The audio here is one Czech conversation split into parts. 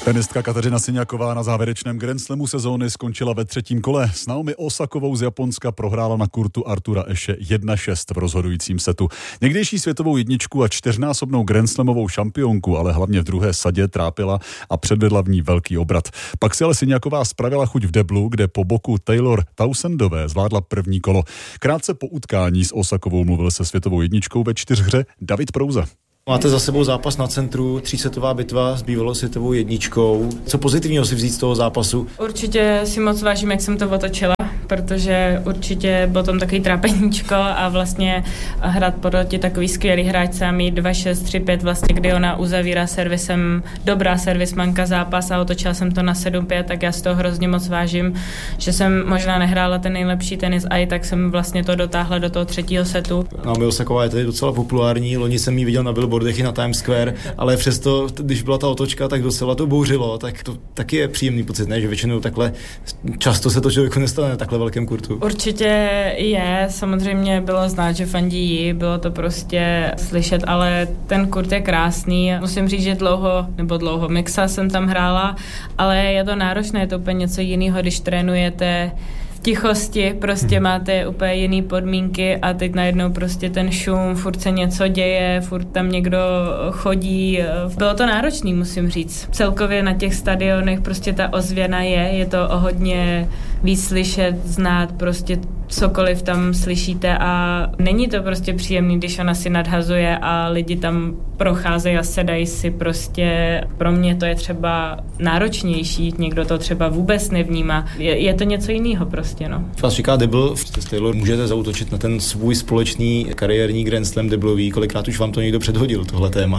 Tenistka Kateřina Siniaková na závěrečném Grand Slamu sezóny skončila ve 3. kole. S Naomi Osakovou z Japonska prohrála na kurtu Artura Ashe 1-6 v rozhodujícím setu. Někdejší světovou jedničku a 4násobnou Grand Slamovou šampionku, ale hlavně v druhé sadě trápila a předvedla v ní velký obrat. Pak si ale Siniaková spravila chuť v deblu, kde po boku Taylor Townsendové zvládla první kolo. Krátce po utkání s Osakovou mluvil se světovou jedničkou ve 4hře David Prouza. Máte za sebou zápas na centru, 3setová bitva s bývalou světovou jedničkou. Co pozitivního si vzít z toho zápasu? Určitě si moc vážím, jak jsem to otočila, protože určitě bylo tam takový trápeníčko a vlastně hrát proti takový skvělý hráčce a mít 2-6, 3-5 vlastně, kdy ona uzavírá servisem, dobrá servismanka zápas a otočila jsem to na 7-5, tak já si toho hrozně moc vážím, že jsem možná nehrála ten nejlepší tenis a i tak jsem vlastně to dotáhla do toho 3. setu. Naomi Osaková je tady docela populární, loni jsem ji viděl na billboardech i na Times Square, ale přesto, když byla ta otočka, tak docela to bouřilo, tak to taky je příjemný pocit, ne? Že většinou takhle často se to člověku nestane na takhle velkém kurtu. Určitě je, samozřejmě bylo znát, že fandí jí, bylo to prostě slyšet, ale ten kurt je krásný. Musím říct, že dlouho mixa jsem tam hrála, ale je to náročné, je to úplně něco jiného, když trénujete tichosti, prostě máte úplně jiný podmínky a teď najednou prostě ten šum, furt se něco děje, furt tam někdo chodí. Bylo to náročný, musím říct. Celkově na těch stadionech prostě ta ozvěna je to o hodně víc slyšet, znát, prostě cokoliv tam slyšíte a není to prostě příjemný, když ona si nadhazuje a lidi tam procházejí a sedají si prostě. Pro mě to je třeba náročnější, někdo to třeba vůbec nevnímá. Je to něco jiného prostě, no. Vás říká debl, s Taylor můžete zaútočit na ten svůj společný kariérní Grand Slam deblový, kolikrát už vám to někdo předhodil, tohle téma?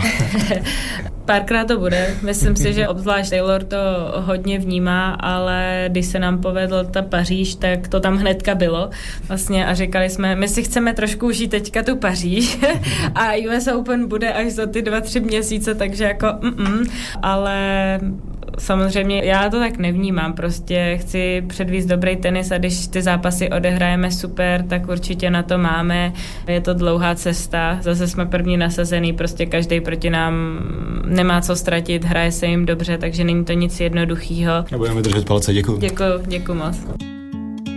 Párkrát to bude. Myslím si, že obzvlášť Taylor to hodně vnímá, ale když se nám povedl ta Paříž, tak to tam hnedka bylo. Vlastně a říkali jsme, my si chceme trošku užít teďka tu Paříž a US Open bude až za ty 2-3 měsíce, takže jako ale samozřejmě já to tak nevnímám, prostě chci předvíst dobrý tenis a když ty zápasy odehrajeme super, tak určitě na to máme. Je to dlouhá cesta, zase jsme první nasazený, prostě každý proti nám nemá co ztratit, hraje se jim dobře, takže není to nic jednoduchýho. A budeme držet palce, děkuju. Děkuju moc.